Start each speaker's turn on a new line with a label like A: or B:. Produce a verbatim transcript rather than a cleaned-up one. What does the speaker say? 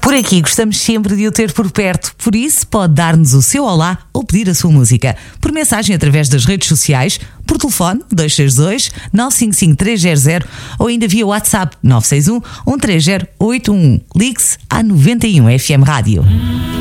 A: Por aqui gostamos sempre de o ter por perto, por isso pode dar-nos o seu olá ou pedir a sua música, por mensagem através das redes sociais, por telefone dois seis dois, nove cinco cinco, três zero zero ou ainda via WhatsApp nove seis um, um três zero, oito um um. Ligue-se à noventa e um F M Rádio.